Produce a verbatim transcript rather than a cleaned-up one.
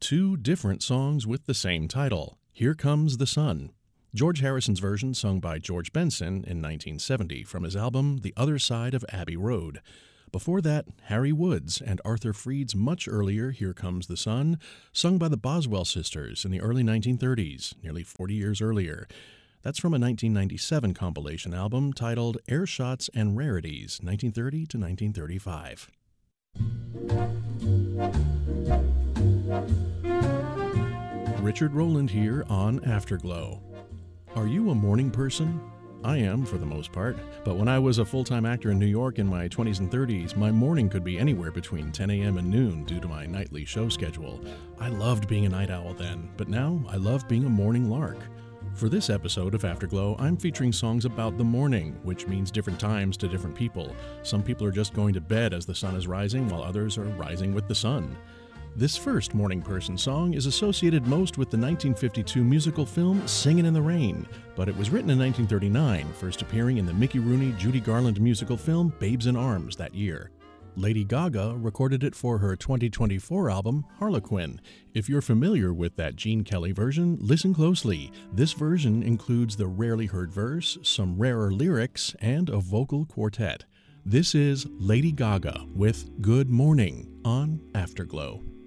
two different songs with the same title, Here Comes the Sun. George Harrison's version sung by George Benson in nineteen seventy from his album The Other Side of Abbey Road. Before that, Harry Woods and Arthur Freed's much earlier Here Comes the Sun, sung by the Boswell sisters in the early nineteen thirties, nearly forty years earlier. That's from a nineteen ninety-seven compilation album titled Air Shots and Rarities, nineteen thirty to nineteen thirty-five. Richard Rowland here on Afterglow. Are you a morning person? I am, for the most part, but when I was a full-time actor in New York in my twenties and thirties, my morning could be anywhere between ten a.m. and noon due to my nightly show schedule. I loved being a night owl then, but now I love being a morning lark. For this episode of Afterglow, I'm featuring songs about the morning, which means different times to different people. Some people are just going to bed as the sun is rising, while others are rising with the sun. This first morning person song is associated most with the nineteen fifty-two musical film Singin' in the Rain, but it was written in nineteen thirty-nine, first appearing in the Mickey Rooney, Judy Garland musical film Babes in Arms that year. Lady Gaga recorded it for her twenty twenty-four album Harlequin. If you're familiar with that Gene Kelly version, listen closely. This version includes the rarely heard verse, some rarer lyrics, and a vocal quartet. This is Lady Gaga with Good Morning on Afterglow.